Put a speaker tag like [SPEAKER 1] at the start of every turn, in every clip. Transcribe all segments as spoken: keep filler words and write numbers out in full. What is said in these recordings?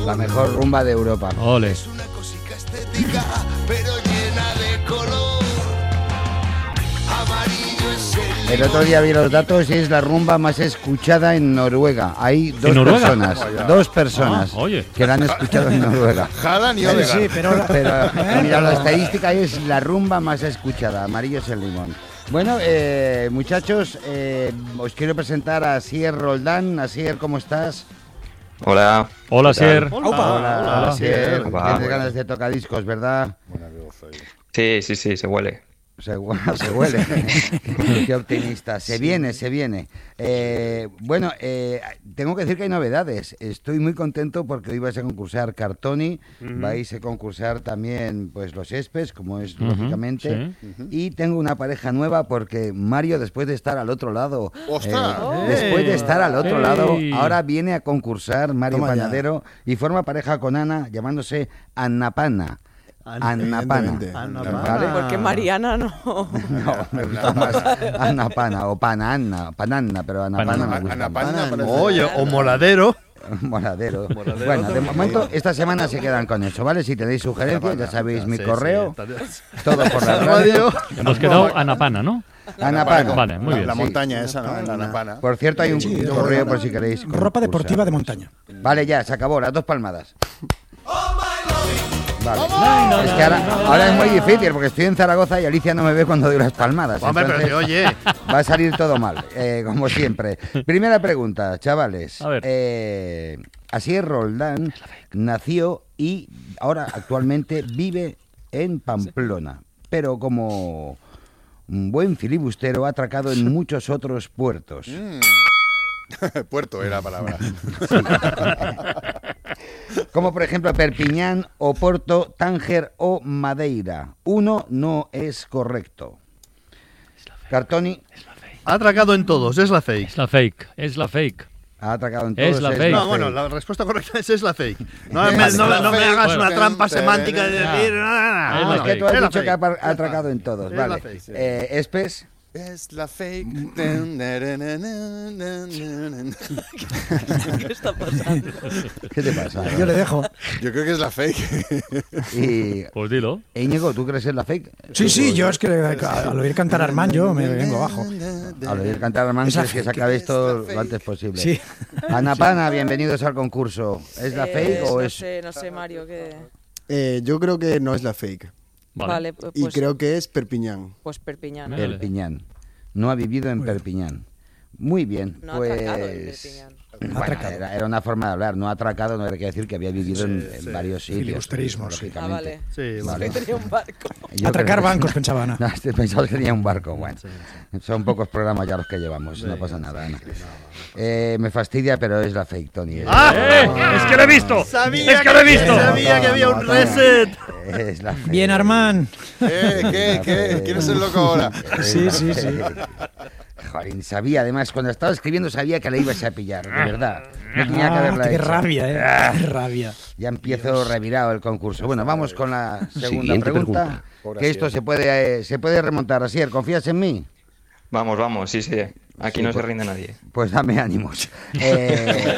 [SPEAKER 1] La mejor rumba de Europa.
[SPEAKER 2] Ole.
[SPEAKER 3] Es una cosica estética, pero llena de color. Amarillo es el
[SPEAKER 1] El otro día vi los datos y es la rumba más escuchada en Noruega. Hay dos
[SPEAKER 2] ¿En Noruega?
[SPEAKER 1] personas,
[SPEAKER 4] Vaya.
[SPEAKER 1] dos personas
[SPEAKER 2] Ah, oye.
[SPEAKER 1] que la han escuchado en Noruega.
[SPEAKER 4] Haaland y
[SPEAKER 5] Sí,
[SPEAKER 4] Odegaard.
[SPEAKER 5] sí, pero...
[SPEAKER 1] Pero mira, la estadística es la rumba más escuchada. Amarillo es el limón. Bueno, eh, muchachos, eh, os quiero presentar a Asier Roldán. Asier, ¿cómo estás?
[SPEAKER 6] Hola.
[SPEAKER 2] Hola,
[SPEAKER 6] ¿Qué tal?
[SPEAKER 2] Sier.
[SPEAKER 1] Hola,
[SPEAKER 2] hola.
[SPEAKER 1] Asier.
[SPEAKER 6] Hola.
[SPEAKER 1] Tienes ganas de tocadiscos, ¿verdad?
[SPEAKER 4] Buena voz ahí.
[SPEAKER 6] Sí, sí, sí, se huele.
[SPEAKER 1] Se, hu- se huele. Qué optimista. Se viene, se viene. Eh, bueno, eh, tengo que decir que hay novedades. Estoy muy contento porque hoy vais a concursar Cartoni, vais a concursar también pues los Espes, como es
[SPEAKER 2] Ujú,
[SPEAKER 1] lógicamente.
[SPEAKER 2] sí.
[SPEAKER 1] Y tengo una pareja nueva porque Mario, después de estar al otro lado,
[SPEAKER 4] ¡Ostras!
[SPEAKER 1] eh, después de estar al otro
[SPEAKER 2] ¡Ey!
[SPEAKER 1] lado, ahora viene a concursar Mario
[SPEAKER 5] Toma ya.
[SPEAKER 1] Panadero y forma pareja con Ana, llamándose Annapana. Annapana.
[SPEAKER 4] Evidentemente.
[SPEAKER 1] ¿Vale?
[SPEAKER 7] Porque Mariana no.
[SPEAKER 1] No, me gusta más Annapana o Pananna, Pananna, pero Annapana me gusta
[SPEAKER 4] Ana
[SPEAKER 1] más.
[SPEAKER 4] Pana parece-
[SPEAKER 5] Oye, o moladero.
[SPEAKER 1] Moradero. Bueno, de momento esta semana se quedan con eso, ¿vale? Si tenéis sugerencias, ya sabéis mi correo, todo por la radio.
[SPEAKER 2] Hemos quedado Anapana, ¿no?
[SPEAKER 1] Annapana.
[SPEAKER 2] Vale, muy
[SPEAKER 4] La,
[SPEAKER 2] bien.
[SPEAKER 4] la
[SPEAKER 1] Sí.
[SPEAKER 4] montaña esa, ¿no? La Anapana.
[SPEAKER 1] Por cierto, hay un
[SPEAKER 5] Sí,
[SPEAKER 1] correo
[SPEAKER 5] ropa-
[SPEAKER 1] por si queréis.
[SPEAKER 5] Ropa
[SPEAKER 1] concursar.
[SPEAKER 5] deportiva de montaña.
[SPEAKER 1] Vale, ya, se acabó, las dos palmadas. Vale. Es que ahora, ahora es muy difícil porque estoy en Zaragoza y Alicia no me ve cuando doy las palmadas.
[SPEAKER 4] Hombre, pero
[SPEAKER 1] entonces
[SPEAKER 4] si oye.
[SPEAKER 1] va a salir todo mal, eh, como siempre. Primera pregunta, chavales.
[SPEAKER 2] A ver.
[SPEAKER 1] Eh, Asier Roldán nació y ahora actualmente vive en Pamplona, pero como un buen filibustero ha atracado en muchos otros puertos.
[SPEAKER 4] Puerto era la palabra.
[SPEAKER 1] Como por ejemplo Perpiñán, Oporto, Tánger o Madeira. Uno no es correcto. Cartoni
[SPEAKER 8] Ha atracado en todos, es la fake.
[SPEAKER 2] Es la fake, es la fake.
[SPEAKER 1] ha atracado en todos.
[SPEAKER 2] Es la fake.
[SPEAKER 8] No, bueno, la respuesta correcta es, es la fake. No,
[SPEAKER 4] Es
[SPEAKER 8] me, no,
[SPEAKER 4] la
[SPEAKER 8] no me
[SPEAKER 4] fake.
[SPEAKER 8] hagas
[SPEAKER 4] Bueno.
[SPEAKER 8] una trampa semántica de decir...
[SPEAKER 2] Es
[SPEAKER 1] Ah,
[SPEAKER 2] la
[SPEAKER 1] es que
[SPEAKER 2] fake.
[SPEAKER 1] tú has
[SPEAKER 8] Es la
[SPEAKER 1] dicho que
[SPEAKER 8] fake.
[SPEAKER 1] ha, ha atracado en todos.
[SPEAKER 8] Es la
[SPEAKER 1] Vale.
[SPEAKER 8] fake, sí.
[SPEAKER 1] Eh, Espes.
[SPEAKER 4] Es la fake.
[SPEAKER 7] ¿Qué está pasando?
[SPEAKER 1] ¿Qué te pasa?
[SPEAKER 5] Yo le dejo.
[SPEAKER 4] Yo creo que es la fake.
[SPEAKER 1] Y
[SPEAKER 2] Pues dilo.
[SPEAKER 1] Íñigo, ¿tú crees en la fake?
[SPEAKER 5] Sí, sí, yo es que al oír cantar a Armand yo me vengo abajo.
[SPEAKER 1] Al oír cantar Armand,
[SPEAKER 5] Es la
[SPEAKER 1] quieres que se
[SPEAKER 5] fake.
[SPEAKER 1] acabe esto lo antes posible.
[SPEAKER 5] Sí.
[SPEAKER 1] Annapana, bienvenidos al concurso. ¿Es la
[SPEAKER 7] Eh,
[SPEAKER 1] fake o
[SPEAKER 7] no
[SPEAKER 1] es...?
[SPEAKER 7] sé, no sé, Mario, ¿qué?
[SPEAKER 9] Eh, yo creo que no es la fake.
[SPEAKER 2] Vale.
[SPEAKER 7] Vale, pues,
[SPEAKER 9] Y creo que es Perpiñán.
[SPEAKER 7] pues Perpiñán.
[SPEAKER 2] Vale.
[SPEAKER 1] Perpiñán. No ha vivido en Perpiñán. Muy bien,
[SPEAKER 7] No ha
[SPEAKER 1] pues...
[SPEAKER 7] atracado en Perpiñán.
[SPEAKER 1] Bueno,
[SPEAKER 5] Atracado.
[SPEAKER 1] era, era una forma de hablar, no ha atracado, no era que decir que había vivido en, en varios sitios.
[SPEAKER 5] Filibusterismo, sí.
[SPEAKER 7] Ah,
[SPEAKER 1] lógicamente.
[SPEAKER 7] vale.
[SPEAKER 8] Sí,
[SPEAKER 1] Vale.
[SPEAKER 7] Tenía un barco.
[SPEAKER 1] Yo
[SPEAKER 5] Atracar
[SPEAKER 1] creo que-
[SPEAKER 5] bancos, pensaba Ana.
[SPEAKER 1] No, este pensaba que tenía un barco. Bueno, son pocos programas ya los que llevamos, no pasa nada, Ana. Eh, me fastidia, pero es la fake, Tony. Es,
[SPEAKER 8] ¡Ah!
[SPEAKER 2] ¡Eh! ¡Es que lo he visto!
[SPEAKER 8] Sabía
[SPEAKER 2] ¡Es que lo he visto!
[SPEAKER 8] Sabía que había un reset.
[SPEAKER 1] es la fake.
[SPEAKER 5] Bien, Armand.
[SPEAKER 4] ¿Qué? ¿Qué? ¿Qué? ¿Quién es el loco ahora?
[SPEAKER 5] Sí, sí, sí.
[SPEAKER 1] Joder, sabía, además, cuando estaba escribiendo sabía que la ibas a pillar, de verdad. No tenía que
[SPEAKER 5] Ah,
[SPEAKER 1] haberla
[SPEAKER 5] qué
[SPEAKER 1] hecho.
[SPEAKER 5] rabia, eh. Qué rabia.
[SPEAKER 1] Ya empiezo revirado el concurso. Bueno, vamos con la segunda
[SPEAKER 6] Siguiente
[SPEAKER 1] pregunta.
[SPEAKER 6] pregunta.
[SPEAKER 4] Pobre
[SPEAKER 1] Que esto
[SPEAKER 4] Asier.
[SPEAKER 1] se puede, eh, se puede remontar. Asier, ¿confías en mí?
[SPEAKER 6] Vamos, vamos, sí, sí. Aquí
[SPEAKER 1] Sí,
[SPEAKER 6] no
[SPEAKER 1] pues-
[SPEAKER 6] se rinde nadie.
[SPEAKER 1] Pues dame ánimos. Eh,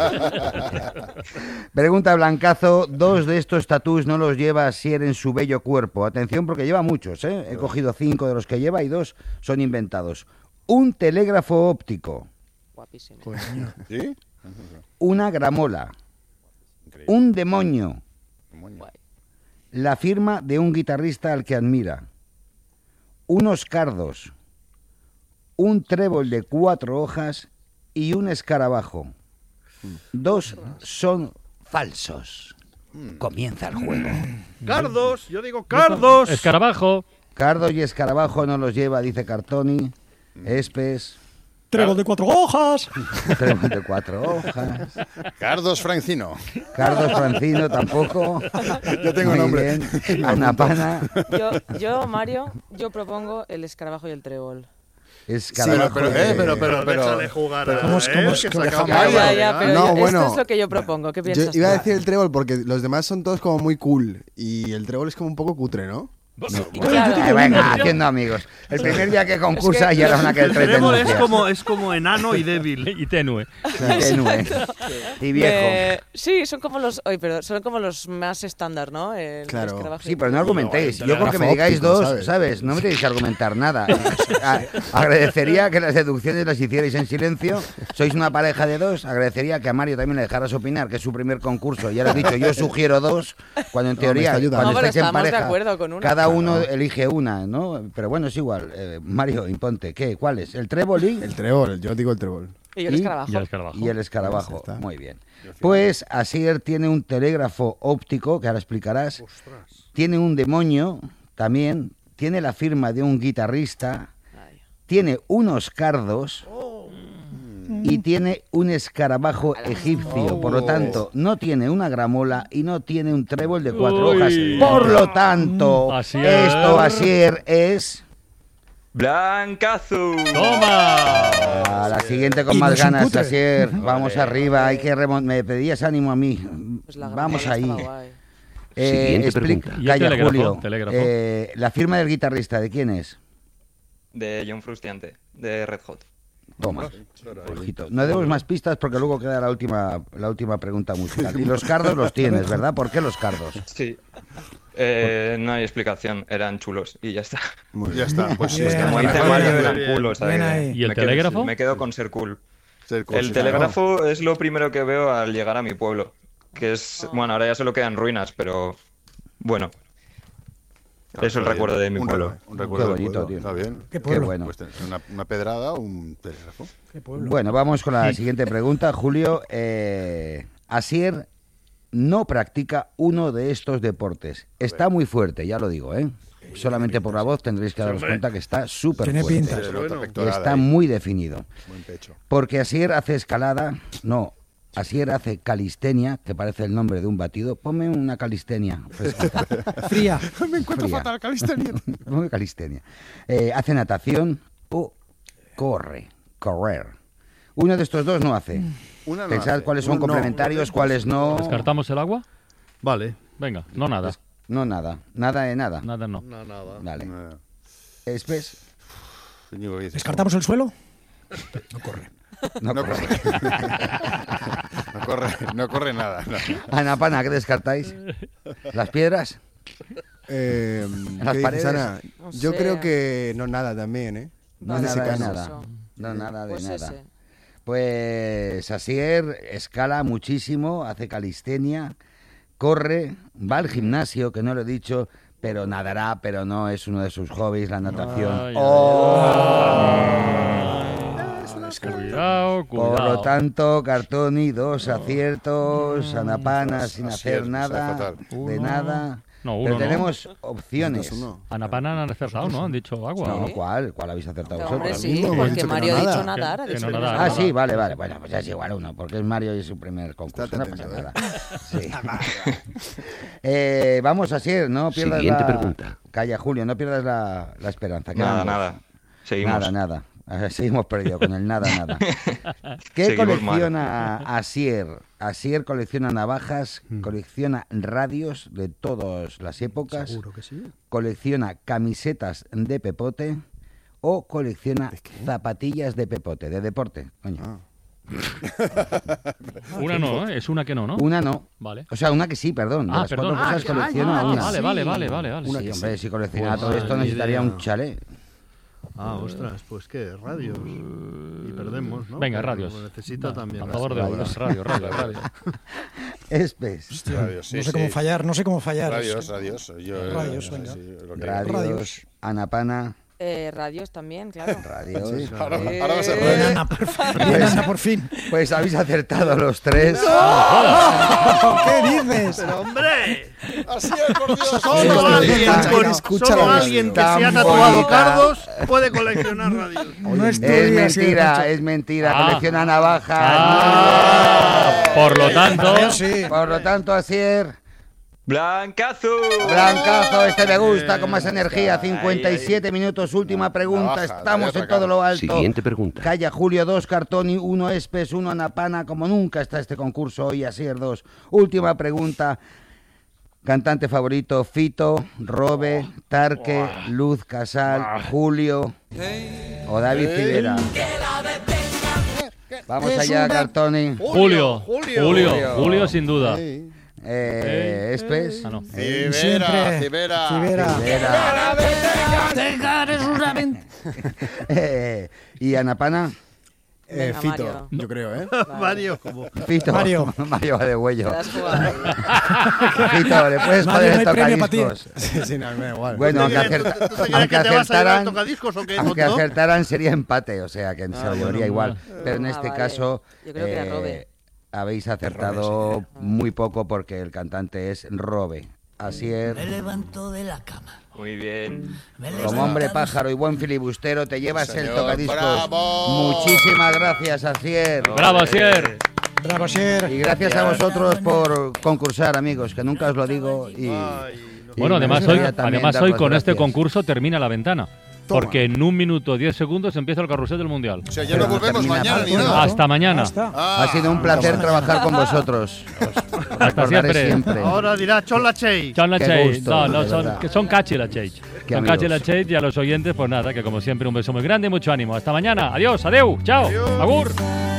[SPEAKER 1] Pregunta Blancazo, dos de estos tatús no los lleva Asier en su bello cuerpo. Atención porque lleva muchos, ¿eh? He cogido cinco de los que lleva y dos son inventados. Un telégrafo óptico,
[SPEAKER 7] Guapísimo.
[SPEAKER 4] ¿Sí?
[SPEAKER 1] una gramola,
[SPEAKER 4] Increíble.
[SPEAKER 1] un demonio,
[SPEAKER 4] Demonio.
[SPEAKER 1] la firma de un guitarrista al que admira, unos cardos, un trébol de cuatro hojas y un escarabajo. Dos son falsos. Comienza el juego.
[SPEAKER 8] Cardos, yo digo cardos.
[SPEAKER 2] Escarabajo.
[SPEAKER 1] Cardos y escarabajo no los lleva, dice Cartoni. Espes,
[SPEAKER 5] Trébol de cuatro hojas.
[SPEAKER 1] trébol de cuatro hojas.
[SPEAKER 4] Cardos Francino.
[SPEAKER 1] Cardos Francino tampoco.
[SPEAKER 4] Yo tengo
[SPEAKER 1] Muy
[SPEAKER 4] nombre.
[SPEAKER 1] bien. Annapana,
[SPEAKER 7] Yo, yo, Mario, yo propongo el escarabajo y el trébol.
[SPEAKER 1] escarabajo.
[SPEAKER 4] pero,
[SPEAKER 8] Eh,
[SPEAKER 4] eh,
[SPEAKER 8] pero, pero,
[SPEAKER 4] pero-
[SPEAKER 8] déjale jugar.
[SPEAKER 4] pero-
[SPEAKER 8] a-
[SPEAKER 5] ¿Cómo es-
[SPEAKER 8] eh,
[SPEAKER 5] cómo es
[SPEAKER 8] que
[SPEAKER 5] que
[SPEAKER 8] se
[SPEAKER 5] deja-
[SPEAKER 8] acaba
[SPEAKER 7] Ya,
[SPEAKER 8] de
[SPEAKER 7] ya,
[SPEAKER 8] bailar.
[SPEAKER 7] ya, pero
[SPEAKER 9] No,
[SPEAKER 7] yo-
[SPEAKER 9] bueno.
[SPEAKER 7] esto es lo que yo propongo. ¿Qué
[SPEAKER 9] Yo
[SPEAKER 7] piensas
[SPEAKER 9] iba a
[SPEAKER 7] tú?
[SPEAKER 9] decir el trébol porque los demás son todos como muy cool y el trébol es como un poco cutre, ¿no?
[SPEAKER 7] Y claro,
[SPEAKER 1] Eh, venga, haciendo amigos. El primer día que concursa ya era una que el
[SPEAKER 8] El
[SPEAKER 1] tres
[SPEAKER 8] trébol es
[SPEAKER 1] denuncias.
[SPEAKER 8] como, es como enano y débil.
[SPEAKER 2] Y tenue.
[SPEAKER 1] Tenue. Y viejo.
[SPEAKER 7] me- sí, son como los, oye, pero son como los más estándar, ¿no? El
[SPEAKER 9] Claro.
[SPEAKER 7] escarabajo y
[SPEAKER 1] Sí, pero no
[SPEAKER 7] el-
[SPEAKER 1] argumentéis.
[SPEAKER 9] No,
[SPEAKER 1] Yo con que me digáis
[SPEAKER 9] óptico,
[SPEAKER 1] dos,
[SPEAKER 9] ¿sabes?
[SPEAKER 1] ¿sabes? No me tenéis que argumentar nada. A- agradecería que las deducciones las hicierais en silencio. Sois una pareja de dos. Agradecería que a Mario también le dejaras opinar, que es su primer concurso. Ya lo he dicho, yo sugiero dos, cuando en
[SPEAKER 9] No, me
[SPEAKER 1] teoría,
[SPEAKER 9] está ayudando.
[SPEAKER 1] cuando
[SPEAKER 7] No, pero
[SPEAKER 1] estáis en
[SPEAKER 7] estamos de
[SPEAKER 1] pareja,
[SPEAKER 7] acuerdo con una.
[SPEAKER 1] cada uno elige una, ¿no? Pero bueno, es igual. Eh, Mario, imponte. ¿Qué? ¿Cuál es? ¿El trébol
[SPEAKER 9] El trébol, yo digo el trébol.
[SPEAKER 7] Y yo el
[SPEAKER 1] y-
[SPEAKER 7] escarabajo.
[SPEAKER 2] Y el escarabajo.
[SPEAKER 1] y el escarabajo?
[SPEAKER 9] Pues ya está.
[SPEAKER 1] Muy bien. Pues Asier tiene un telégrafo óptico, que ahora explicarás. Tiene un demonio también. Tiene la firma de un guitarrista.
[SPEAKER 7] Ay.
[SPEAKER 1] Tiene unos cardos. Y tiene un escarabajo egipcio. Por lo tanto, no tiene una gramola y no tiene un trébol de cuatro
[SPEAKER 2] Uy.
[SPEAKER 1] hojas. Por lo tanto,
[SPEAKER 2] Asier.
[SPEAKER 1] esto, Asier, es...
[SPEAKER 6] Blancazo.
[SPEAKER 2] ¡Toma!
[SPEAKER 1] A la siguiente con
[SPEAKER 5] Y
[SPEAKER 1] más
[SPEAKER 5] no es un
[SPEAKER 1] ganas,
[SPEAKER 5] cutre.
[SPEAKER 1] Asier. Vamos
[SPEAKER 6] Vale.
[SPEAKER 1] arriba, hay que remon- me pedías ánimo a mí.
[SPEAKER 7] Pues la
[SPEAKER 1] Vamos
[SPEAKER 7] gramola
[SPEAKER 1] ahí.
[SPEAKER 7] estaba guay.
[SPEAKER 1] Eh,
[SPEAKER 10] Siguiente
[SPEAKER 1] explica-
[SPEAKER 10] pregunta.
[SPEAKER 2] Y el
[SPEAKER 1] Calla,
[SPEAKER 2] telégrafo,
[SPEAKER 1] Julio.
[SPEAKER 2] telégrafo.
[SPEAKER 1] Eh, la firma del guitarrista, ¿de quién es?
[SPEAKER 6] De John Frusciante, de Red Hot.
[SPEAKER 1] Toma. Ojito. No demos más pistas porque luego queda la última, la última pregunta musical. Y los cardos los tienes, ¿verdad? ¿Por qué los cardos?
[SPEAKER 6] Sí. Eh, no hay explicación, eran chulos y ya está.
[SPEAKER 9] Muy
[SPEAKER 4] Ya está, pues sí.
[SPEAKER 5] Bien.
[SPEAKER 4] está
[SPEAKER 6] Como
[SPEAKER 4] muy
[SPEAKER 6] dice
[SPEAKER 4] bien.
[SPEAKER 6] Mario,
[SPEAKER 8] bien.
[SPEAKER 6] eran culos.
[SPEAKER 5] Bien
[SPEAKER 6] ahí.
[SPEAKER 5] ahí.
[SPEAKER 2] ¿Y el
[SPEAKER 6] Me quedo-
[SPEAKER 2] telégrafo?
[SPEAKER 6] Me quedo con ser cool.
[SPEAKER 4] Ser cool,
[SPEAKER 6] El
[SPEAKER 4] sí,
[SPEAKER 6] telégrafo es lo primero que veo al llegar a mi pueblo. Que es, bueno, ahora ya solo quedan ruinas, pero bueno.
[SPEAKER 4] claro.
[SPEAKER 6] Es el
[SPEAKER 4] Está
[SPEAKER 6] recuerdo
[SPEAKER 4] bien.
[SPEAKER 6] de mi
[SPEAKER 4] Un
[SPEAKER 6] pueblo.
[SPEAKER 4] re- Un recuerdo
[SPEAKER 1] Qué
[SPEAKER 4] del
[SPEAKER 1] bonito,
[SPEAKER 4] pueblo.
[SPEAKER 1] tío.
[SPEAKER 4] Está bien.
[SPEAKER 5] Qué
[SPEAKER 1] Qué
[SPEAKER 5] pueblo.
[SPEAKER 1] bueno.
[SPEAKER 4] Pues tener una, una pedrada o un telégrafo.
[SPEAKER 5] Qué pueblo.
[SPEAKER 1] Bueno, vamos con la siguiente pregunta. Julio, eh, Asier no practica uno de estos deportes. Está muy fuerte, ya lo digo, ¿eh? Solamente por la voz tendréis que daros cuenta que está súper
[SPEAKER 5] Tiene
[SPEAKER 1] fuerte.
[SPEAKER 5] pinta.
[SPEAKER 4] Se le nota
[SPEAKER 8] bueno.
[SPEAKER 4] pectoral
[SPEAKER 1] Está
[SPEAKER 4] ahí.
[SPEAKER 1] muy definido.
[SPEAKER 4] Buen pecho.
[SPEAKER 1] Porque Asier hace escalada, no, Asier hace calistenia, que parece el nombre de un batido. Ponme una calistenia. fresquita.
[SPEAKER 5] Fría.
[SPEAKER 4] Me encuentro
[SPEAKER 1] Fría.
[SPEAKER 4] fatal, calistenia.
[SPEAKER 1] Ponme calistenia. Eh, hace natación o corre, correr. Uno de estos dos no hace.
[SPEAKER 4] Una no
[SPEAKER 1] Pensad
[SPEAKER 4] hace.
[SPEAKER 1] cuáles son
[SPEAKER 4] Uno no.
[SPEAKER 1] complementarios, cuáles no.
[SPEAKER 2] ¿Descartamos el agua?
[SPEAKER 8] Vale.
[SPEAKER 2] Venga, no nada.
[SPEAKER 1] No, nada. Nada de nada.
[SPEAKER 2] Nada no.
[SPEAKER 8] No, nada.
[SPEAKER 1] Vale.
[SPEAKER 4] No.
[SPEAKER 1] Espes,
[SPEAKER 4] Íñigo, ¿qué dices?
[SPEAKER 5] ¿Descartamos el suelo? No corre.
[SPEAKER 1] no,
[SPEAKER 4] No
[SPEAKER 1] corre.
[SPEAKER 4] corre. No corre, no corre nada. no.
[SPEAKER 1] Ana Pana, ¿qué descartáis? ¿Las piedras?
[SPEAKER 9] Eh,
[SPEAKER 1] Las
[SPEAKER 9] ¿qué dices,
[SPEAKER 1] paredes.
[SPEAKER 9] Ana?
[SPEAKER 7] No
[SPEAKER 9] Yo
[SPEAKER 7] sé.
[SPEAKER 9] creo que no nada también, ¿eh?
[SPEAKER 1] No,
[SPEAKER 7] Vale,
[SPEAKER 1] nada de
[SPEAKER 7] pues
[SPEAKER 1] nada.
[SPEAKER 7] eso.
[SPEAKER 1] No, nada de
[SPEAKER 7] Pues
[SPEAKER 1] nada.
[SPEAKER 7] ese.
[SPEAKER 1] Pues Asier escala muchísimo, hace calistenia, corre, va al gimnasio, que no lo he dicho, pero nadará, pero no es uno de sus hobbies, la natación.
[SPEAKER 2] Ay, ay,
[SPEAKER 1] ¡Oh!
[SPEAKER 2] Cuidado, cuidado.
[SPEAKER 1] Por lo tanto, Cartoni, dos aciertos, Ana Pana sin
[SPEAKER 4] Asier,
[SPEAKER 1] hacer nada,
[SPEAKER 4] fatal.
[SPEAKER 1] de
[SPEAKER 2] Uno.
[SPEAKER 1] nada.
[SPEAKER 2] No,
[SPEAKER 1] Pero
[SPEAKER 2] uno no.
[SPEAKER 1] tenemos opciones.
[SPEAKER 9] Dos, uno.
[SPEAKER 2] Anapana han acertado, ¿no? Han dicho agua.
[SPEAKER 1] No,
[SPEAKER 2] ¿no?
[SPEAKER 1] ¿cuál? ¿Cuál habéis acertado
[SPEAKER 7] Hombre,
[SPEAKER 1] vosotros?
[SPEAKER 7] sí,
[SPEAKER 9] mismo, hemos
[SPEAKER 7] porque
[SPEAKER 9] dicho que
[SPEAKER 7] Mario
[SPEAKER 9] no
[SPEAKER 7] ha dicho
[SPEAKER 9] nada.
[SPEAKER 7] nadar. ha
[SPEAKER 2] Que
[SPEAKER 7] dicho
[SPEAKER 2] no
[SPEAKER 7] que
[SPEAKER 2] nadar.
[SPEAKER 7] no
[SPEAKER 1] Ah,
[SPEAKER 2] nada.
[SPEAKER 1] sí, vale, vale. Bueno, pues es igual uno, porque es Mario y es su primer concurso.
[SPEAKER 9] Estate
[SPEAKER 1] No
[SPEAKER 9] atento,
[SPEAKER 1] pasa
[SPEAKER 9] ¿eh?
[SPEAKER 1] nada. Sí. Eh, vamos a Asier, no pierdas
[SPEAKER 10] Siguiente
[SPEAKER 1] la...
[SPEAKER 10] pregunta.
[SPEAKER 1] Calla, Julio, no pierdas la, la esperanza.
[SPEAKER 6] Nada,
[SPEAKER 1] Quedan dos.
[SPEAKER 6] nada. Seguimos.
[SPEAKER 1] Nada, nada. Ah, seguimos perdidos con el nada, nada. ¿Qué
[SPEAKER 6] Seguimos
[SPEAKER 1] colecciona Asier? Asier colecciona navajas,
[SPEAKER 5] Mm.
[SPEAKER 1] colecciona radios de todas las épocas,
[SPEAKER 5] Seguro que sí.
[SPEAKER 1] colecciona camisetas de pepote o colecciona zapatillas de pepote, de deporte. Coño.
[SPEAKER 9] Ah.
[SPEAKER 2] Una no, ¿eh? Es una que no, ¿no?
[SPEAKER 1] Una no.
[SPEAKER 2] Vale.
[SPEAKER 1] O sea, una que sí, perdón. De
[SPEAKER 2] Ah,
[SPEAKER 1] las
[SPEAKER 2] perdón.
[SPEAKER 1] cuatro cosas
[SPEAKER 2] Ah,
[SPEAKER 1] colecciona
[SPEAKER 2] ah,
[SPEAKER 1] una.
[SPEAKER 2] Vale, vale, vale, vale, vale.
[SPEAKER 1] Sí, hombre, si coleccionara
[SPEAKER 2] Pues
[SPEAKER 1] todo esto
[SPEAKER 8] madre
[SPEAKER 1] necesitaría
[SPEAKER 8] idea.
[SPEAKER 1] un chalet.
[SPEAKER 8] Ah, ostras, pues qué, radios. Y perdemos, ¿no?
[SPEAKER 2] Venga,
[SPEAKER 8] Pero
[SPEAKER 2] radios.
[SPEAKER 8] lo necesita
[SPEAKER 2] Va,
[SPEAKER 8] también.
[SPEAKER 2] A favor de
[SPEAKER 1] radios.
[SPEAKER 2] radio, radio, radio.
[SPEAKER 1] Espes.
[SPEAKER 4] Radios, sí,
[SPEAKER 5] no sé
[SPEAKER 4] sí.
[SPEAKER 5] cómo fallar, no sé cómo fallar.
[SPEAKER 4] Radios,
[SPEAKER 5] Es-
[SPEAKER 4] radios. Yo,
[SPEAKER 5] Radios,
[SPEAKER 4] sí,
[SPEAKER 5] venga.
[SPEAKER 4] sí, lo que-
[SPEAKER 1] Radios.
[SPEAKER 5] Radios.
[SPEAKER 1] Ana Pana.
[SPEAKER 7] Eh, radios también, claro.
[SPEAKER 1] Radios.
[SPEAKER 9] Sí.
[SPEAKER 4] Ahora,
[SPEAKER 7] Eh,
[SPEAKER 4] ahora va a ser
[SPEAKER 5] Bien,
[SPEAKER 4] radio.
[SPEAKER 5] Ana, por fin. Bien, Ana, por fin.
[SPEAKER 1] Pues habéis acertado los tres.
[SPEAKER 5] ¿Qué dices?
[SPEAKER 8] Pero hombre,
[SPEAKER 4] Así es, por Dios.
[SPEAKER 8] solo
[SPEAKER 1] Sí,
[SPEAKER 8] alguien,
[SPEAKER 1] sí,
[SPEAKER 8] con-
[SPEAKER 1] sí,
[SPEAKER 9] escucha
[SPEAKER 8] solo
[SPEAKER 9] la
[SPEAKER 8] alguien que
[SPEAKER 1] radio.
[SPEAKER 8] se ha
[SPEAKER 1] Tan
[SPEAKER 8] tatuado
[SPEAKER 1] bonita.
[SPEAKER 8] cardos puede coleccionar radios.
[SPEAKER 5] No es tu
[SPEAKER 1] Es
[SPEAKER 5] día, sí,
[SPEAKER 1] mentira,
[SPEAKER 5] macho.
[SPEAKER 1] es mentira.
[SPEAKER 2] Ah.
[SPEAKER 1] Colecciona navajas.
[SPEAKER 2] Ah, por lo tanto,
[SPEAKER 5] Yo sí.
[SPEAKER 1] Por lo tanto, Asier,
[SPEAKER 6] ¡Blancazo!
[SPEAKER 1] blancazo, este me gusta, con más energía.
[SPEAKER 6] Ay,
[SPEAKER 1] cincuenta y siete minutos, última pregunta.
[SPEAKER 4] Navaja,
[SPEAKER 1] Estamos
[SPEAKER 4] te voy a
[SPEAKER 1] en todo lo alto.
[SPEAKER 10] Siguiente pregunta.
[SPEAKER 1] Calla Julio, dos Cartoni, uno Espes, uno Anapana. Como nunca está este concurso hoy, Asier dos. Última pregunta. Cantante favorito, Fito, Robe, Tarque, Luz Casal, Julio o David Civera. Vamos
[SPEAKER 8] Es
[SPEAKER 1] allá,
[SPEAKER 8] una-
[SPEAKER 1] Cartoni.
[SPEAKER 2] Julio.
[SPEAKER 8] Julio.
[SPEAKER 2] Julio.
[SPEAKER 1] Julio.
[SPEAKER 2] Julio, sin duda.
[SPEAKER 9] Sí.
[SPEAKER 1] Eh, Espes.
[SPEAKER 2] Ah, no.
[SPEAKER 8] Siempre.
[SPEAKER 4] Cibera, Cibera.
[SPEAKER 5] Cibera.
[SPEAKER 1] Civera. Eh, y Anapana.
[SPEAKER 9] Eh,
[SPEAKER 7] Venga,
[SPEAKER 9] Fito,
[SPEAKER 7] Mario.
[SPEAKER 9] yo creo, ¿eh?
[SPEAKER 8] Mario, como.
[SPEAKER 1] Fito.
[SPEAKER 5] Mario.
[SPEAKER 1] Mario va de
[SPEAKER 7] Te
[SPEAKER 1] huello.
[SPEAKER 7] has jugado ahí.
[SPEAKER 1] Fito, le puedes
[SPEAKER 5] Mario,
[SPEAKER 1] poner
[SPEAKER 5] no hay
[SPEAKER 1] el
[SPEAKER 5] premio pa' ti.
[SPEAKER 1] tocadiscos.
[SPEAKER 9] Sí, sí, no, me da igual.
[SPEAKER 1] Bueno, aunque,
[SPEAKER 8] ¿Tú te
[SPEAKER 1] acerta-
[SPEAKER 8] crees- tú te crees
[SPEAKER 1] aunque
[SPEAKER 8] que te vas a ir al
[SPEAKER 1] acertaran,
[SPEAKER 8] tocadiscos o qué,
[SPEAKER 1] aunque
[SPEAKER 8] tonto?
[SPEAKER 1] acertaran sería empate, o sea que se lo
[SPEAKER 2] bueno,
[SPEAKER 1] llevaría igual. Pero en
[SPEAKER 7] Ah,
[SPEAKER 1] este
[SPEAKER 7] vale.
[SPEAKER 1] caso
[SPEAKER 7] Yo creo que era
[SPEAKER 1] eh,
[SPEAKER 7] Robe.
[SPEAKER 1] habéis acertado muy poco porque el cantante es Robe. Así es.
[SPEAKER 6] Muy bien.
[SPEAKER 1] Como hombre pájaro y buen filibustero te llevas el
[SPEAKER 4] Señor,
[SPEAKER 1] tocadiscos.
[SPEAKER 4] bravo.
[SPEAKER 1] Muchísimas gracias, Asier.
[SPEAKER 2] Bravo, Asier.
[SPEAKER 5] Bravo, Sier.
[SPEAKER 1] Y gracias a vosotros por concursar, amigos, que nunca os lo digo. Y,
[SPEAKER 8] Ay, no.
[SPEAKER 1] y
[SPEAKER 2] Bueno,
[SPEAKER 1] me
[SPEAKER 2] además hoy,
[SPEAKER 1] gustaría también
[SPEAKER 2] además
[SPEAKER 1] dar
[SPEAKER 2] hoy
[SPEAKER 1] las
[SPEAKER 2] con este
[SPEAKER 1] gracias.
[SPEAKER 2] concurso termina la ventana. Porque en un minuto diez segundos empieza el carrusel del Mundial.
[SPEAKER 4] O sea, ya no volvemos
[SPEAKER 1] termina
[SPEAKER 4] mañana ni
[SPEAKER 1] pronto.
[SPEAKER 4] nada.
[SPEAKER 2] Hasta mañana.
[SPEAKER 5] Ya está.
[SPEAKER 4] Ah,
[SPEAKER 1] Ha sido un placer trabajar con vosotros. Os
[SPEAKER 2] Hasta
[SPEAKER 1] recordaré
[SPEAKER 2] siempre.
[SPEAKER 1] siempre.
[SPEAKER 8] Ahora dirá Chola Chey.
[SPEAKER 2] Son la
[SPEAKER 1] Qué
[SPEAKER 2] Chase.
[SPEAKER 1] gusto,
[SPEAKER 2] No, no,
[SPEAKER 1] de
[SPEAKER 2] son,
[SPEAKER 1] verdad.
[SPEAKER 2] que son cachi la Chase.
[SPEAKER 1] Qué
[SPEAKER 2] Son cachi
[SPEAKER 1] amigos.
[SPEAKER 2] la Chase y a los oyentes, pues nada, que como siempre un beso muy grande y mucho ánimo. Hasta mañana. Adiós, adeu, chao, agur.